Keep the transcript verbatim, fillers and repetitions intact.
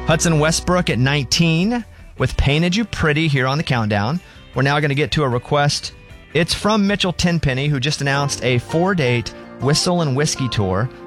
Hudson Westbrook at nineteen with Painted You Pretty here on the countdown. We're now going to get to a request. It's from Mitchell Tenpenny, who just announced a four-date Whistle and Whiskey tour